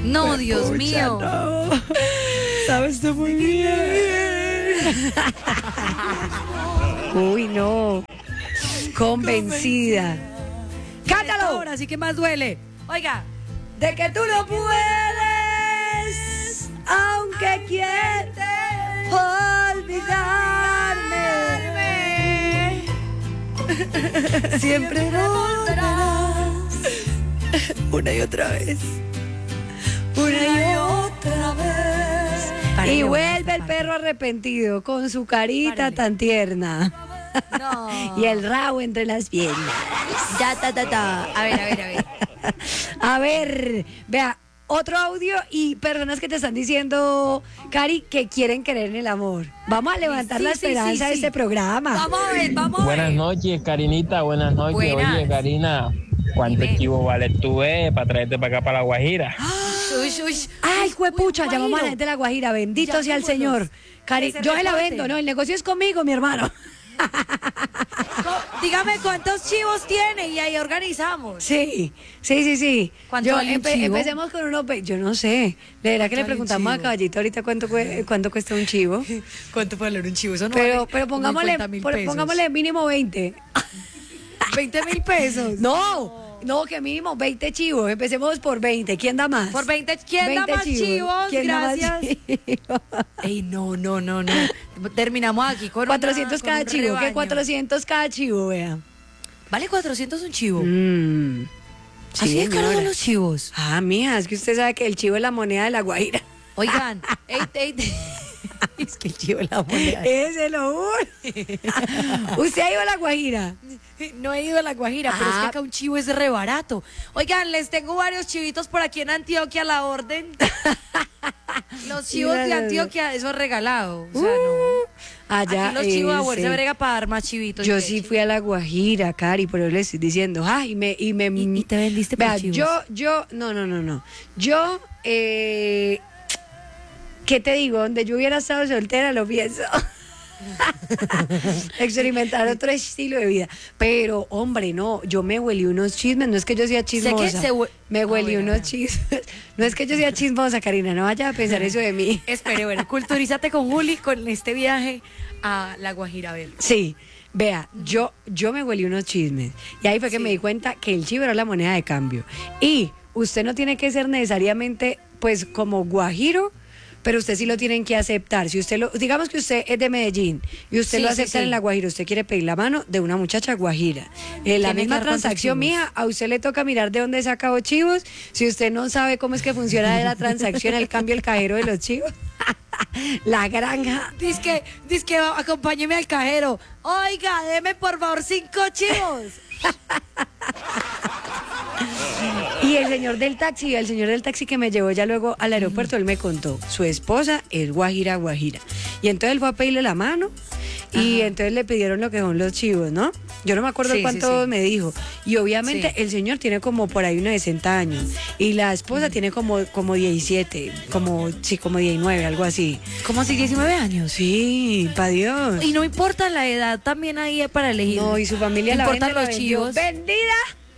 No, Dios Pucha, mío. No. Sabes tú muy bien. Uy, no. Convencida. ¡Cántalo! Ahora sí que más duele. Oiga. De que tú no puedes, aunque quieres olvidarme. Siempre volverás. Una y otra vez. Una y otra vez. Párale, Y buena vuelve esta el parte. perro arrepentido con su carita Párale. tan tierna. No. Y el rabo entre las piernas. A ver, a ver, a ver. A ver, vea, otro audio y personas que te están diciendo, Cari, que quieren creer en el amor. Vamos a levantar Sí, la sí, esperanza sí, de sí. este programa. Vamos a ver, vamos a ver. Buenas noches, Karinita, buenas noches. Buenas. Oye, Karina, ¿cuánto Dime. chivo vale tu para traerte para acá, para La Guajira? Uy, uy. Ay, juepucha, Uy, llamamos a la Guajiro. gente de la Guajira. Bendito sea el Llamémoslos. Señor. Cari, Que se yo se la reporten. vendo, no, el negocio es conmigo, mi hermano. Dígame cuántos chivos tiene y ahí organizamos. Sí. ¿Cuánto Yo vale un chivo? empecemos con unos, yo no sé. De verdad que le ¿Cuánto vale un preguntamos a chivo? Caballito ahorita cuánto cuesta un chivo. ¿Cuánto puede valer un chivo? Eso no Pero vale pongámosle, 50.000 pesos. pongámosle mínimo 20. 20.000 pesos. No, que mínimo 20 chivos. Empecemos por 20. ¿Quién da más? Por 20. ¿Quién da 20 más chivos? ¿Quién da más Gracias. chivos? Ey, no. Terminamos aquí con 400 con cada un chivo. rebaño. ¿Qué 400 cada chivo, vea? ¿Vale 400 un chivo? Sí, ¿Así de caro señora. son los chivos? Ah, mija, es que usted sabe que el chivo es la moneda de la Guaira. Oigan, es que el chivo es la moneda. Ese lo juro. ¿Usted ha ido a la Guajira? No he ido a La Guajira, pero es que Ah. acá un chivo es re barato. Oigan, les tengo varios chivitos por aquí en Antioquia a la orden. Los chivos de Antioquia, eso es regalado. O sea, no. Allá. Aquí los chivos a ese. se brega para dar más chivitos. Yo sí fui a la Guajira, Cari, pero le estoy diciendo, y te vendiste por vea, chivos. no. Yo, ¿qué te digo? Donde yo hubiera estado soltera, lo pienso. Experimentar otro estilo de vida. Pero, hombre, no, yo me huelí unos chismes, no es que yo sea chismosa. Me huelí bueno, unos bueno. chismes. No es que yo sea chismosa, Karina, no vaya a pensar eso de mí. Espere, bueno, culturízate con Juli con este viaje a La Guajira, a ver. Sí, vea, yo me huelí unos chismes. Y ahí fue que Sí. me di cuenta que el chivo era la moneda de cambio. Y usted no tiene que ser necesariamente, pues, como guajiro, pero usted sí lo tienen que aceptar. Si usted digamos que usted es de Medellín y usted Sí, lo sí, acepta sí. en la Guajira, usted quiere pedir la mano de una muchacha guajira. En la Tiene que misma dar cuántos transacción chivos. mía, a usted le toca mirar de dónde saca los chivos. Si usted no sabe cómo es que funciona la transacción, el cambio, el cajero de los chivos. La granja. Dice que acompáñeme al cajero. Oiga, deme por favor 5 chivos. Y el señor del taxi que me llevó ya luego al aeropuerto, él me contó, su esposa es guajira. Y entonces él fue a pedirle la mano y entonces le pidieron lo que son los chivos, ¿no? Yo no me acuerdo Sí, cuánto sí. me dijo. Y obviamente Sí. el señor tiene como por ahí unos 60 años y la esposa tiene como 17, como 19, algo así. ¿Cómo así 19 años? Sí, pa' Dios. Y no importa la edad, también ahí para elegir. No, y su familia la importan vende, la los vendió. chivos. ¡Vendida!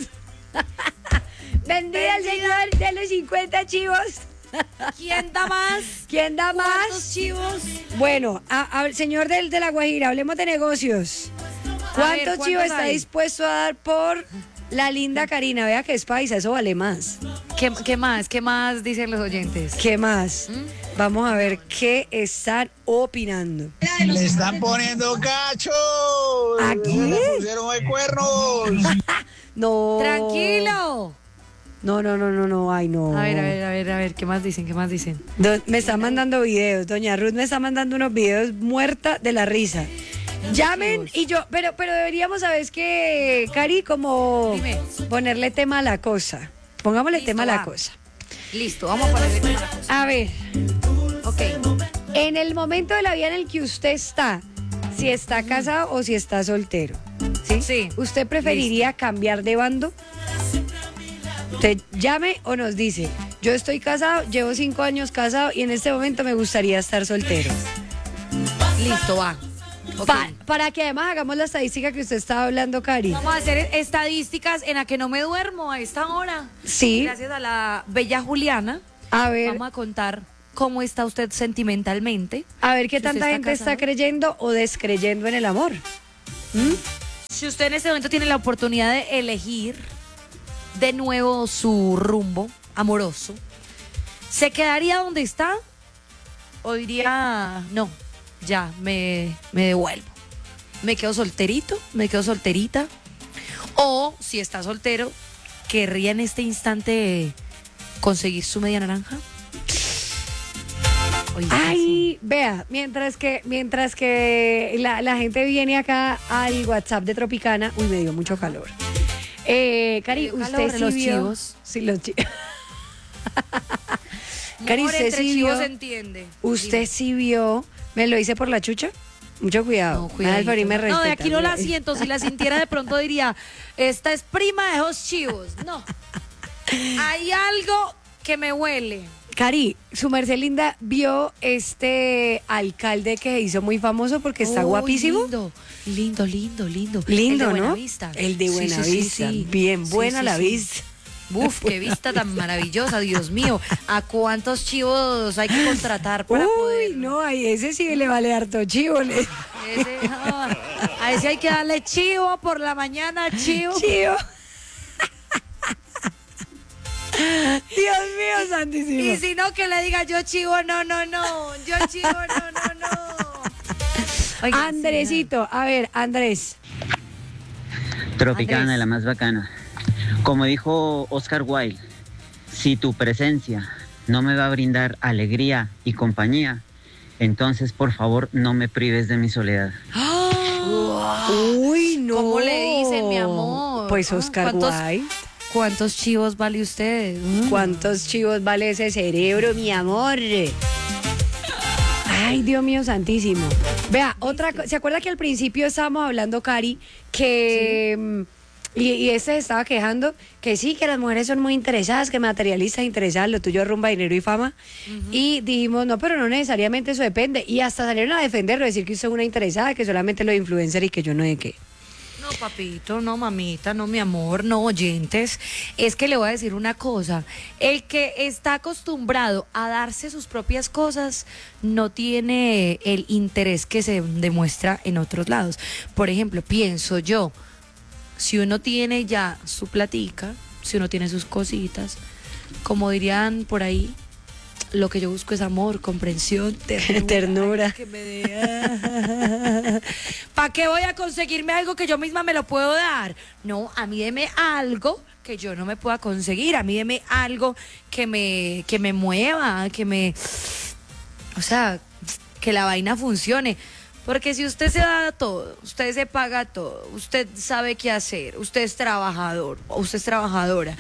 ¡Vendida el señor de los 50 chivos! ¿Quién da más? ¿Quién da más? ¿Cuántos chivos? Bueno, señor de la Guajira, hablemos de negocios. ¿Cuántos ¿cuántos chivos está hay? dispuesto a dar por la linda Karina? Vea que es paisa, eso vale más. ¿Qué más? ¿Qué más dicen los oyentes? ¿Qué más? Vamos a ver qué están opinando. Le están poniendo cachos. ¿Aquí? Le pusieron de cuernos. No. ¡Tranquilo! No, ay no. A ver, ¿qué más dicen? Me está mandando videos, doña Ruth me está mandando unos videos muerta de la risa. Llamen y yo, pero deberíamos, ¿sabes qué, Cari? Como Dime. ponerle tema a la cosa. Pongámosle Listo, tema a la va. cosa. Listo, vamos a ponerle tema a la cosa. A ver, Ok. en el momento de la vida en el que usted está, si está casado o si está soltero, ¿sí? Sí. ¿Usted preferiría cambiar de bando? Usted llame o nos dice, yo estoy casado, llevo 5 años casado y en este momento me gustaría estar soltero. Listo, va. Ok. Para que además hagamos la estadística que usted estaba hablando, Cari. Vamos a hacer estadísticas en la que no me duermo a esta hora. Sí. Gracias a la bella Juliana. A ver, Vamos a contar cómo está usted sentimentalmente. a ver qué si usted tanta gente está casado. creyendo o descreyendo en el amor. Si usted en este momento tiene la oportunidad de elegir de nuevo su rumbo amoroso, ¿se quedaría donde está? ¿O diría, no, ya, me devuelvo? ¿Me quedo solterito? ¿Me quedo solterita? O, si está soltero, ¿querría en este instante conseguir su media naranja? Oiga, Ay, vea, mientras que la gente viene acá al WhatsApp de Tropicana, uy, me dio mucho calor. Cari, dio usted calor, sí los vio. chivos. Sí, los chivos. sí. Cari, Amor, usted entre sí chivos vio. se entiende. Usted Dime. sí vio. ¿Me lo hice por la chucha? Mucho cuidado. No, cuidadito. Alfari me No, de respeta, aquí no la cuidado. siento. Si la sintiera de pronto diría, esta es prima de esos chivos. No. Hay algo que me huele. Cari, su merced linda vio este alcalde que se hizo muy famoso porque está Uy, guapísimo. Lindo. Lindo, Lindo, El de ¿no? Buenavista. El de Sí, Buenavista. sí. Bien Sí, buena sí, la sí. vista. Uf, qué vista tan maravillosa, Dios mío. ¿A cuántos chivos hay que contratar para poder? Uy, no, a ese sí le vale harto chivo. A ese hay que darle chivo por la mañana, chivo. Chivo. Dios mío, santísimo. Y si no, que le diga yo chivo, no. Yo chivo, no. Oiga, Andresito, a ver, Andrés. Tropicana, Andrés. la más bacana. Como dijo Oscar Wilde, si tu presencia no me va a brindar alegría y compañía, entonces por favor no me prives de mi soledad. Uy, no. ¿Cómo le dicen, mi amor? Pues Oscar ¿Cuántos- Wilde. ¿Cuántos chivos vale usted? ¿Cuántos chivos vale ese cerebro, mi amor? Ay, Dios mío santísimo. Vea, otra cosa. ¿Se acuerda que al principio estábamos hablando, Cari, que... Y este se estaba quejando que sí, que las mujeres son muy interesadas, que materialistas interesadas, lo tuyo es rumba, dinero y fama. Y dijimos, no, pero no necesariamente eso depende. Y hasta salieron a defenderlo, decir que usted es una interesada, que solamente los influencers y que yo no sé qué. No, papito, no, mamita, no, mi amor, no, oyentes. Es que le voy a decir una cosa. El que está acostumbrado a darse sus propias cosas no tiene el interés que se demuestra en otros lados. Por ejemplo, pienso yo, si uno tiene ya su platica, si uno tiene sus cositas, como dirían por ahí, lo que yo busco es amor, comprensión, ternura. Ternura. Ay, que me dé. ¿Para qué voy a conseguirme algo que yo misma me lo puedo dar? No, a mí deme algo que yo no me pueda conseguir. A mí deme algo que me mueva, o sea, que la vaina funcione. Porque si usted se da todo, usted se paga todo, usted sabe qué hacer, usted es trabajador, usted es trabajadora,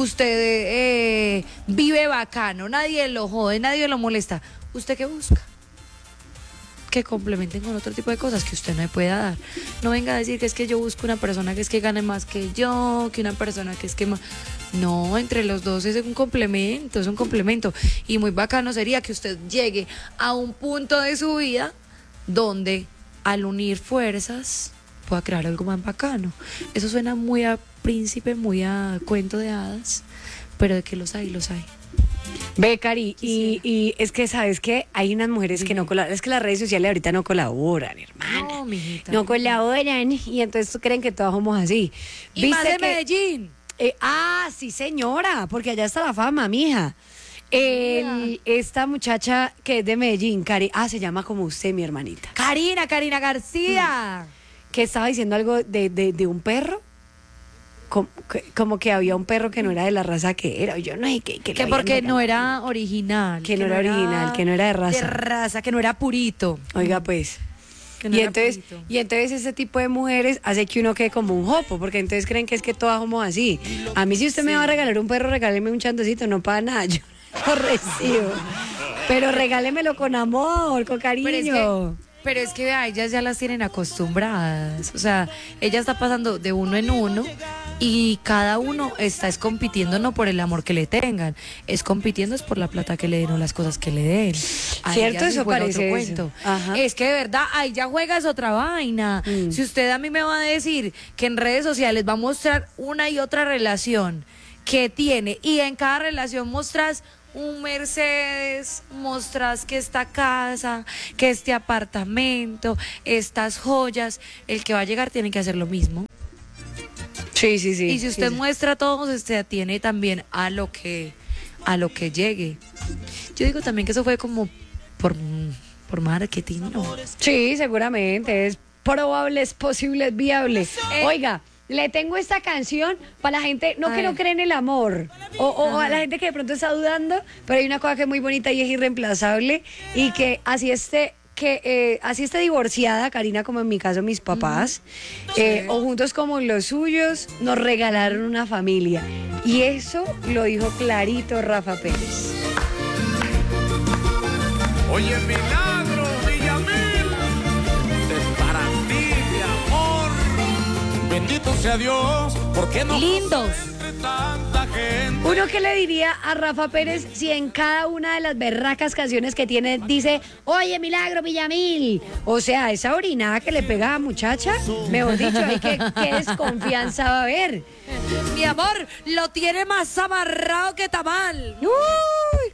usted vive bacano, nadie lo jode, nadie lo molesta, ¿usted qué busca? Que complementen con otro tipo de cosas que usted no me pueda dar. No venga a decir que es que yo busco una persona que es que gane más que yo, que una persona que es que más... No, entre los dos es un complemento, es un complemento. Y muy bacano sería que usted llegue a un punto de su vida donde al unir fuerzas pueda crear algo más bacano. Eso suena muy a príncipe, muy a cuento de hadas, pero de que los hay, los hay. Ve, Cari, y es que, ¿sabes qué? Hay unas mujeres que no colaboran. Es que las redes sociales ahorita no colaboran, hermana. No, mijita. No colaboran. Y entonces creen que todos somos así. Y más de que- Medellín. sí, señora, porque allá está la fama, mija. Esta muchacha que es de Medellín, Cari, se llama como usted, mi hermanita, Karina García. que estaba diciendo algo de un perro. Como que había un perro que no era de la raza que era. Yo no sé qué. Que porque no era original. Que no era original, que no era de raza. De raza, que no era purito. Oiga, pues. Que no Y era entonces, purito. y entonces ese tipo de mujeres hace que uno quede como un jopo, porque entonces creen que es que todas somos así. A mí si usted me va a regalar un perro, regáleme un chandocito, no para nada, yo lo recibo. Pero regálemelo con amor, con cariño. Pero es que vea, ellas ya las tienen acostumbradas. O sea, ella está pasando de uno en uno y cada uno es compitiendo no por el amor que le tengan, es compitiendo es por la plata que le den o las cosas que le den. Ahí Cierto, ya sí eso juega parece otro eso. cuento. Ajá. Es que de verdad, ahí ya juega es otra vaina. Si usted a mí me va a decir que en redes sociales va a mostrar una y otra relación que tiene. Y en cada relación mostrás un Mercedes, mostrás que esta casa, que este apartamento, estas joyas. El que va a llegar tiene que hacer lo mismo. Sí. Y si usted sí. muestra todo, se atiene también a lo que llegue. Yo digo también que eso fue como por marketing, ¿no? Sí, seguramente. Es probable, es posible, es viable. Oiga, le tengo esta canción para la gente, no que no cree en el amor, o a la gente que de pronto está dudando, pero hay una cosa que es muy bonita y es irreemplazable, y que así esté divorciada, Karina, como en mi caso mis papás, o juntos como los suyos, nos regalaron una familia. Y eso lo dijo clarito Rafa Pérez. Oye, milagro, Villamil, es para ti, mi amor. Bendito sea Dios, porque no Lindos. entre tanta gente. ¿Uno qué le diría a Rafa Pérez si en cada una de las berracas canciones que tiene dice, oye, milagro, Villamil? O sea, esa orinada que le pega a muchacha, mejor dicho, qué desconfianza va a haber. Mi amor, lo tiene más amarrado que tamal. ¡Uy!